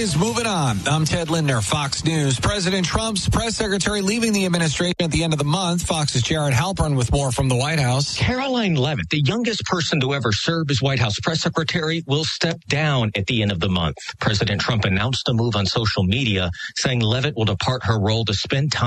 is moving on. I'm Ted Lindner, Fox News. President Trump's press secretary leaving the administration at the end of the month. Fox's Jared Halpern with more from the White House. Caroline Leavitt, the youngest person to ever serve as White House press secretary, will step down at the end of the month. President Trump announced the move on social media, saying Leavitt will depart her role to spend time